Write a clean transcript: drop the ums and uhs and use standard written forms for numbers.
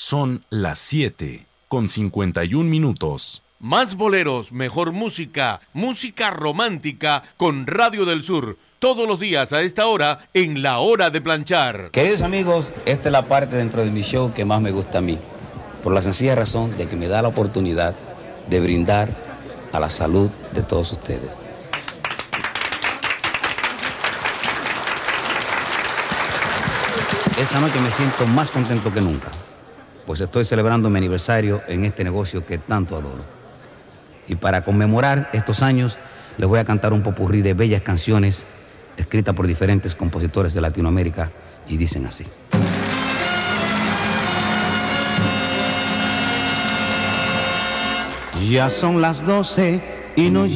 Son las 7:51. Más boleros, mejor música, música romántica con Radio del Sur. Todos los días a esta hora en La Hora de Planchar. Queridos amigos, esta es la parte dentro de mi show que más me gusta a mí, por la sencilla razón de que me da la oportunidad de brindar a la salud de todos ustedes. Esta noche me siento más contento que nunca, pues estoy celebrando mi aniversario en este negocio que tanto adoro. Y para conmemorar estos años, les voy a cantar un popurrí de bellas canciones escritas por diferentes compositores de Latinoamérica, y dicen así. Ya son las 12 y no